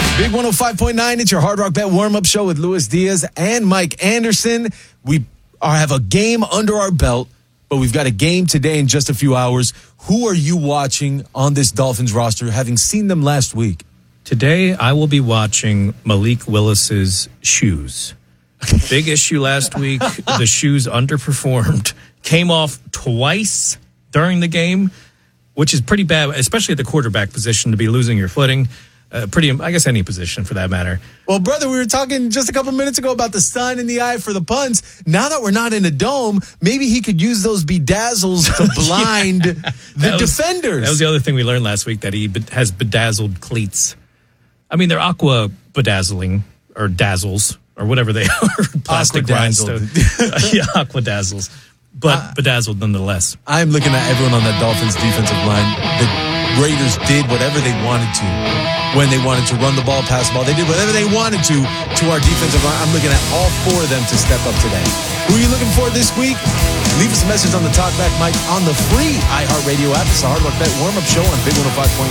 Big 105.9, it's your Hard Rock Bet warm-up show with Luis Diaz and Mike Anderson. We have a game under our belt, but we've got a game today in just a few hours. Who are you watching on this Dolphins roster, having seen them last week? Today, I will be watching Malik Willis's shoes. Big issue last week. The shoes underperformed. Came off twice during the game, which is pretty bad, especially at the quarterback position, to be losing your footing. I guess any position for that matter. Well, brother, we were talking just a couple minutes ago about the sun in the eye for the punts. Now that we're not in a dome, maybe he could use those bedazzles to blind the defenders. That was the other thing we learned last week, that he has bedazzled cleats. I mean, they're aqua bedazzling or dazzles or whatever they are. Plastic rhinestone. Yeah, aqua dazzles. But bedazzled nonetheless. I'm looking at everyone on that Dolphins defensive line. The Raiders did whatever they wanted to. When they wanted to run the ball, pass the ball, they did whatever they wanted to our defensive line. I'm looking at all four of them to step up today. Who are you looking for this week? Leave us a message on the Talkback Mike on the free iHeartRadio app. It's the Hard Rock Bet warm-up show on Big 105.9.